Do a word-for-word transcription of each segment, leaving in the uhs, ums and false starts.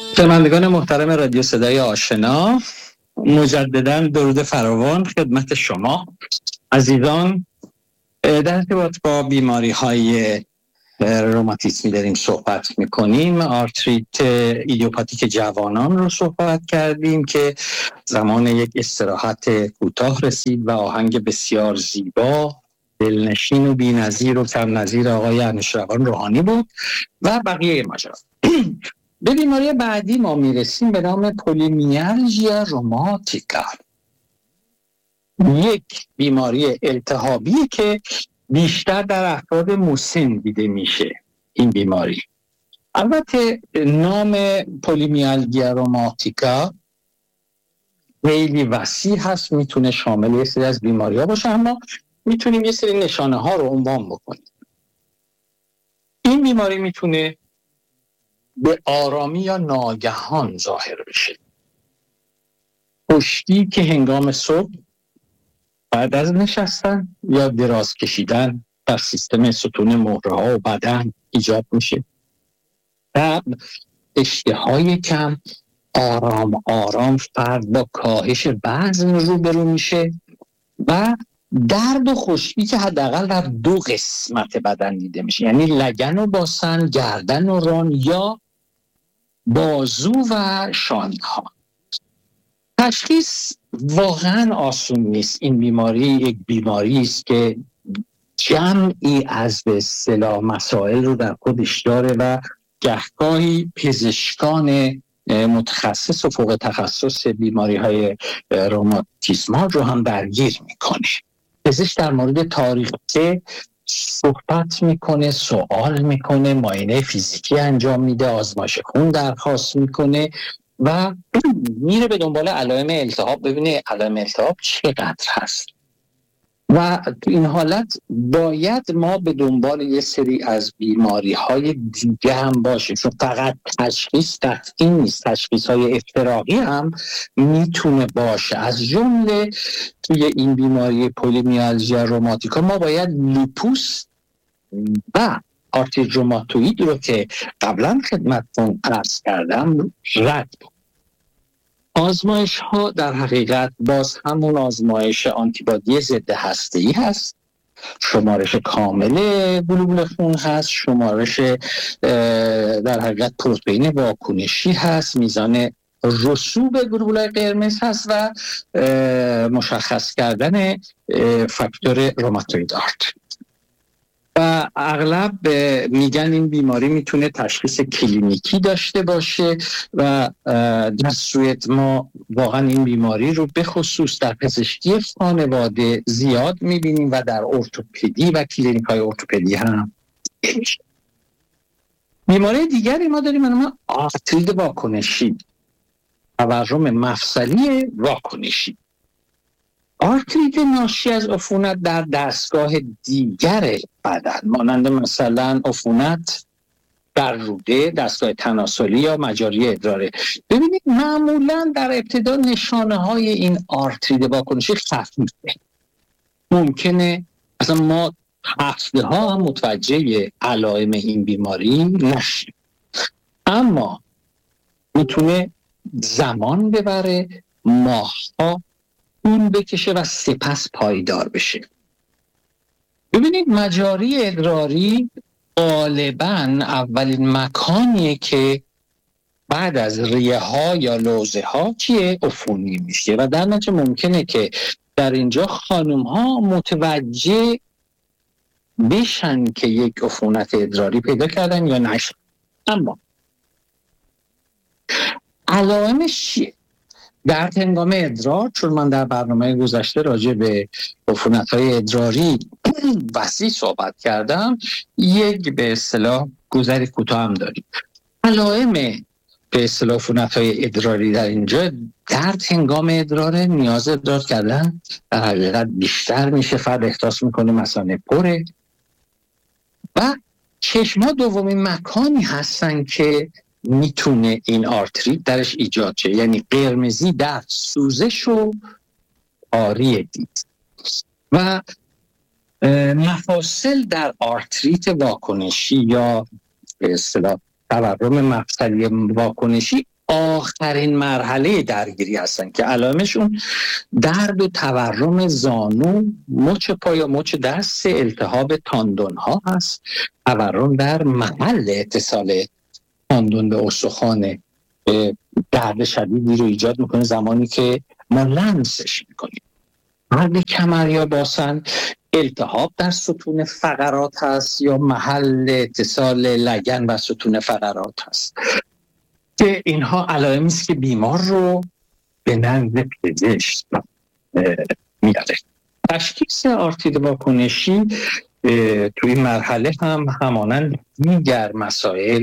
شنوندگان محترم رادیو صدای آشنا، مجددا درود فراوان خدمت شما عزیزان. در ارتباط با بیماری های روماتیسمی داریم صحبت میکنیم. آرتریت ایدیوپاتیک جوانان رو صحبت کردیم که زمان یک استراحت کوتاه رسید و آهنگ بسیار زیبا، دلنشین و بی‌نظیر و کم نظیر آقای انوشیروان روحانی بود و بقیه ماجرا. به بیماری بعدی ما میرسیم به نام پولیمیالژیا روماتیکا. یک بیماری التهابی که بیشتر در افراد مسن دیده میشه. این بیماری البته نام پولیمیالژیا روماتیکا خیلی وسیع هست، میتونه شامل یه سری از بیماری ها باشه، اما میتونیم یه سری نشانه ها رو عنوان بکنیم. این بیماری میتونه به آرامی یا ناگهان ظاهر بشه. خشکی که هنگام صبح بعد از نشستن یا دراز کشیدن در سیستم ستون مهره ها و بدن ایجاد میشه. تب، اشتهای کم، آرام آرام فرد با کاهش وزن روبرو میشه و درد و خشکی که حداقل در دو قسمت بدن دیده میشه، یعنی لگن و باسن، گردن و ران یا بازو و شانه ها. تشخیص واقعا آسون نیست. این بیماری یک بیماری است که جمعی از به اصطلاح مسائل رو در خودش داره و گهگاهی پزشکان متخصص و فوق تخصص بیماری های روماتیسمال رو هم درگیر میکنه. پزشک در مورد تاریخ صحبت میکنه، سوال میکنه، معاینه فیزیکی انجام میده، آزمایش خون درخواست میکنه و میره به دنبال علائم التهاب، ببینه علائم التهاب چقدر هست. و تو این حالت باید ما به دنبال یه سری از بیماری های دیگه هم باشیم، چون فقط تشخیص قطعی نیست، تشخیص های افتراقی هم میتونه باشه. از جمله توی این بیماری پولیمیالژیا روماتیکا ما باید لوپوس و آرتریت روماتوئید رو که قبلا خدمتتون عرض کردم رد بود. آزمایش ها در حقیقت باز همون آزمایش آنتیبادی ضد هسته‌ای هست، شمارش کامل گلوبول خون هست، شمارش در حقیقت پروتئین واکنشی هست، میزان رسوب گلوبولای قرمز هست و مشخص کردن فاکتور روماتوید آرتریت. و اغلب میگن این بیماری میتونه تشخیص کلینیکی داشته باشه و در صورت ما واقعا این بیماری رو به خصوص در پزشکی خانواده زیاد میبینیم و در ارتوپدی و کلینیک های ارتوپدی هم. بیماری دیگری ما داریم اما آرتریت واکنشی، تورم مفصلی واکنشی. آرتریت ناشی از عفونت در دستگاه دیگر بدن، مانند مثلا عفونت در روده، دستگاه تناسلی یا مجاری ادراره. ببینید معمولا در ابتدا نشانه های این آرتریت واکنشی خفیفه، ممکنه اصلا ما هفته ها هم متوجه علائم این بیماری نشیم، اما میتونه زمان ببره، ماه‌ها طول بکشه و سپس پایدار بشه. ببینید مجاری ادراری غالباً اولین مکانیه که بعد از ریه ها یا لوزه ها که عفونی میشه و در نتیجه ممکنه که در اینجا خانم ها متوجه بشن که یک عفونت ادراری پیدا کردن یا نشن. اما علائمش چیه؟ در هنگام ادرار، چون من در برنامه گذشته راجع به عفونت‌های ادراری وسیع صحبت کردم، یک به اصطلاح گذری کوتاه هم داریم. علائم به اصطلاح عفونت‌های ادراری در اینجا درد هنگام ادرار، نیاز ادرار کردن در حقیقت بیشتر میشه، فرد احساس میکنه مثلا پره و چشم‌ها دومین مکانی هستن که میتونه این آرتریت درش ایجاد شه، یعنی قرمزی در سوزش و آری دید. و مفاصل در آرتریت واکنشی یا به اصطلاح تورم مفصلی واکنشی آخرین مرحله درگیری هستن که علائمشون درد و تورم زانو، مچ پا یا مچ دست، التهاب تاندون ها هست، تورم در محل اتصال تاندون به استخوان، درد شدیدی رو ایجاد میکنه زمانی که ما لمسش میکنیم. درد کمر یا باسن، التهاب در ستون فقرات هست یا محل اتصال لگن و ستون فقرات هست که اینها علائمی است که بیمار رو به نزد پزشک میاره. تشخیص آرتریت واکنشی توی مرحله هم همانند دیگر مسائل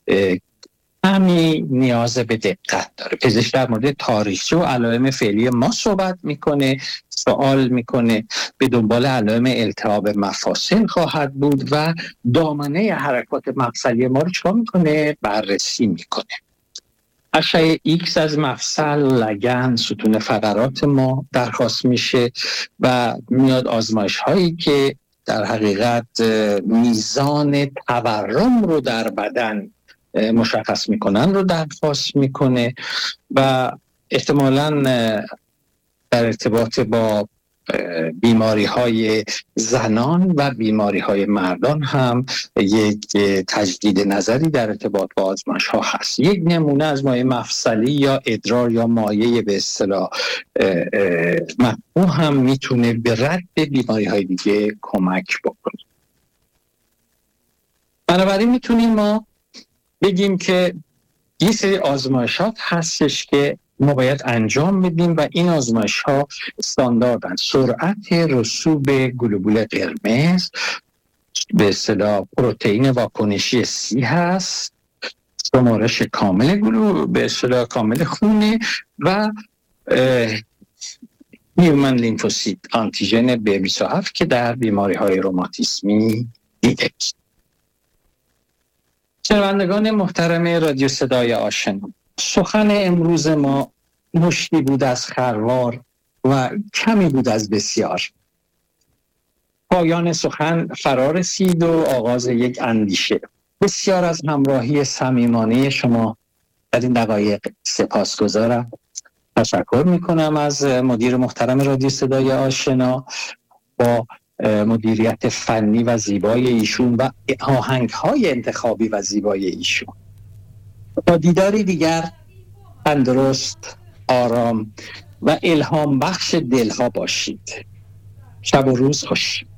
کمی نیاز به دقت داره. پزشک در مورد تاریخچه و علائم فعلی ما صحبت میکنه، سوال میکنه، به دنبال علائم التهاب مفاصل خواهد بود و دامنه حرکات مفصلی ما رو چیکار میکنه؟ بررسی میکنه. اشعه ایکس از مفصل، لگن، ستون فقرات ما درخواست میشه و میاد آزمایش هایی که در حقیقت میزان تورم رو در بدن مشخص میکنن رو درخواست میکنه و احتمالاً در ارتباط با بیماری های زنان و بیماری های مردان هم یک تجدید نظری در ارتباط با آزمایش ها هست. یک نمونه از مایع مفصلی یا ادرار یا مایع به اصطلاح مطبوع هم میتونه به رد بیماری های دیگه کمک بکنه. بنابراین میتونیم ما بگیم که یه سری آزمایشات هستش که ما باید انجام بدیم و این آزمایش ها استانداردن. سرعت رسوب گلوبول قرمز، به اصطلاح پروتئین واکنشی سی هست، شمارش کامل گلو به اصطلاح کامل خونه و هیومن لیمفوسیت آنتیژن بی بیست و هفت که در بیماری های روماتیسمی دیده. شنوندگان محترم رادیو صدای آشنا، سخن امروز ما مشتی بود از خروار و کمی بود از بسیار. پایان سخن فرا رسید و آغاز یک اندیشه. بسیار از همراهی صمیمانه شما در این دقایق سپاسگزارم. تشکر میکنم از مدیر محترم رادیو صدای آشنا با مدیریت فنی و زیبای ایشون و آهنگ‌های انتخابی و زیبای ایشون. با دیداری دیگر تندرست، آرام و الهام بخش دلها باشید. شب و روز خوش.